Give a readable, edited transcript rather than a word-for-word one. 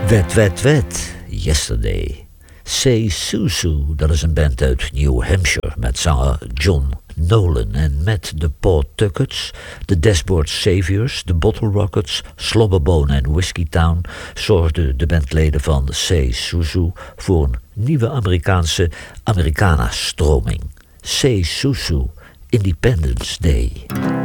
Wet, wet, wet, Yesterday. Say Susu, dat is een band uit New Hampshire met zanger John Nolan. En met de Pawtuckets, de Dashboard Saviors, de Bottle Rockets, Slobberbone en Whiskey Town zorgden de bandleden van Say Susu voor een nieuwe Amerikaanse Americana-stroming. Say Susu, Independence Day.